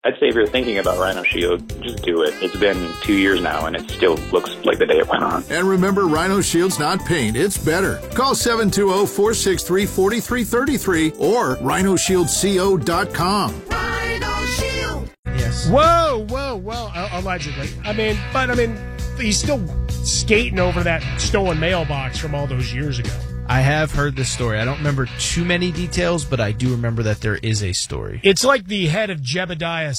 I'd say if you're thinking about Rhino Shield, just do it. It's been 2 years now, and it still looks like the day it went on. And remember, Rhino Shield's not paint, it's better. Call 720-463-4333 or rhinoshieldco.com. Rhino Shield. Yes. Whoa, allegedly. He's still skating over that stolen mailbox from all those years ago. I have heard this story. I don't remember too many details, but I do remember that there is a story. It's like the head of Jebediah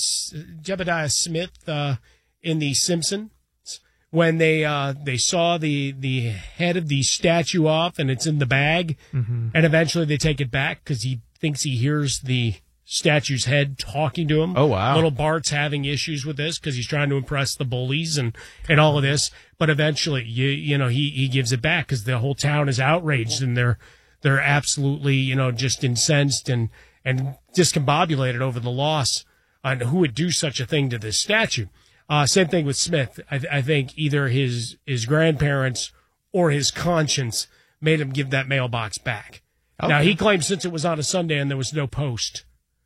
Smith in The Simpsons when they saw the head of the statue off and it's in the bag, and eventually they take it back because he thinks he hears the statue's head talking to him. Oh, wow. Little Bart's having issues with this because he's trying to impress the bullies and all of this. But eventually, he gives it back because the whole town is outraged and they're absolutely, just incensed and discombobulated over the loss on who would do such a thing to this statue. Same thing with Smith. I think either his grandparents or his conscience made him give that mailbox back. Okay. Now, he claims since it was on a Sunday and there was no post,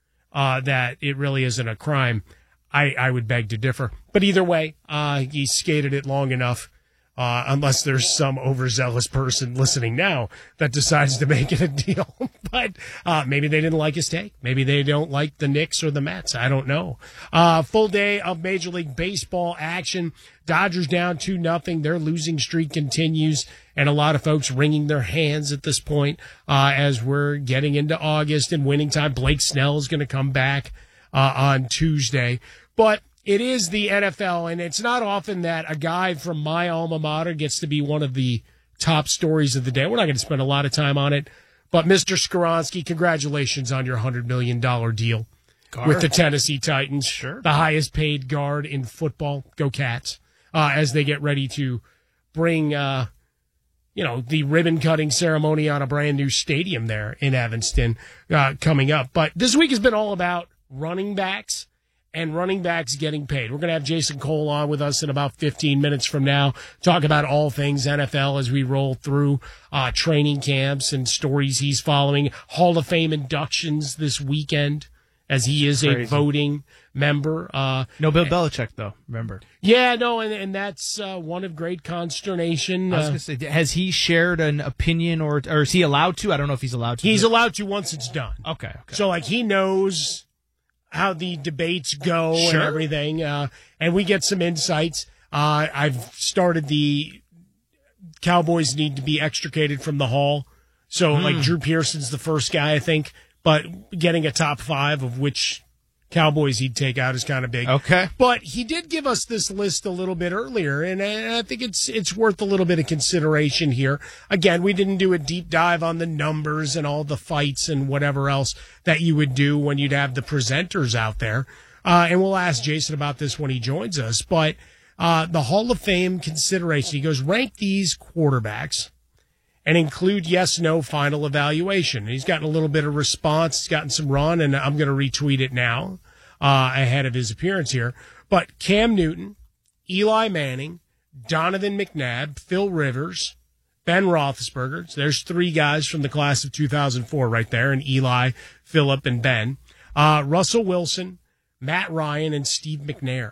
that it really isn't a crime. I would beg to differ. But either way, he skated it long enough, unless there's some overzealous person listening now that decides to make it a deal. But maybe they didn't like his take. Maybe they don't like the Knicks or the Mets. I don't know. Full day of Major League Baseball action. Dodgers down 2-0. Their losing streak continues, and a lot of folks wringing their hands at this point as we're getting into August and winning time. Blake Snell is going to come back on Tuesday. But it is the NFL, and it's not often that a guy from my alma mater gets to be one of the top stories of the day. We're not going to spend a lot of time on it. But, Mr. Skoronski, congratulations on your $100 million deal with the Tennessee Titans. Sure. The highest paid guard in football. Go Cats. As they get ready to bring, the ribbon-cutting ceremony on a brand-new stadium there in Evanston coming up. But this week has been all about running backs and running backs getting paid. We're going to have Jason Cole on with us in about 15 minutes from now, talk about all things NFL as we roll through training camps and stories he's following. Hall of Fame inductions this weekend, as he is a voting member. No Bill Belichick, though, remember. Yeah, no, and that's one of great consternation. I was going to say, has he shared an opinion or is he allowed to? I don't know if he's allowed to. He's allowed to once it's done. Okay. So, he knows how the debates go and everything, and we get some insights. I've started the Cowboys need to be extricated from the Hall. So, Drew Pearson's the first guy, I think, but getting a top 5 of which Cowboys he'd take out is kind of big. Okay. But he did give us this list a little bit earlier, and I think it's worth a little bit of consideration here. Again, we didn't do a deep dive on the numbers and all the fights and whatever else that you would do when you'd have the presenters out there. And we'll ask Jason about this when he joins us. But the Hall of Fame consideration, he goes, rank these quarterbacks and include yes-no final evaluation. He's gotten a little bit of response. He's gotten some run, and I'm going to retweet it now ahead of his appearance here. But Cam Newton, Eli Manning, Donovan McNabb, Phil Rivers, Ben Roethlisberger. So there's 3 guys from the class of 2004 right there, and Eli, Philip, and Ben. Russell Wilson, Matt Ryan, and Steve McNair.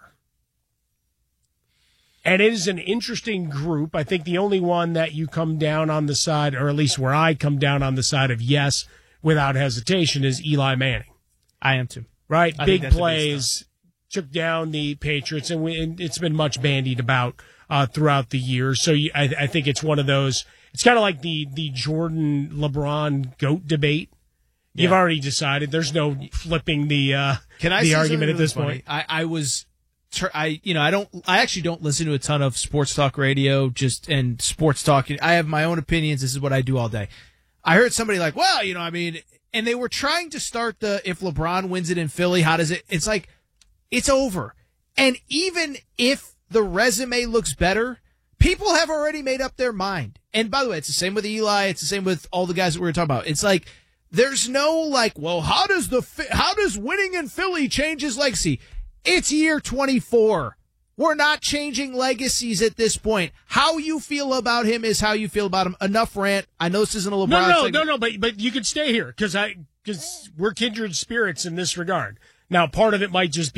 And it is an interesting group. I think the only one that you come down on the side, or at least where I come down on the side of yes without hesitation, is Eli Manning. I am too. Right? Big plays, took down the Patriots, and it's been much bandied about throughout the years. So I think it's one of those, it's kind of like the Jordan-LeBron GOAT debate. Yeah. You've already decided. There's no flipping the argument at this point. I actually don't listen to a ton of sports talk radio, and sports talk. I have my own opinions. This is what I do all day. I heard somebody like, and they were trying to start if LeBron wins it in Philly, how does it? It's like, it's over. And even if the resume looks better, people have already made up their mind. And by the way, it's the same with Eli. It's the same with all the guys that we were talking about. It's like, there's no how does winning in Philly change his legacy? It's year 24. We're not changing legacies at this point. How you feel about him is how you feel about him. Enough rant. I know this isn't a LeBron No, but you can stay here because we're kindred spirits in this regard. Now, part of it might just be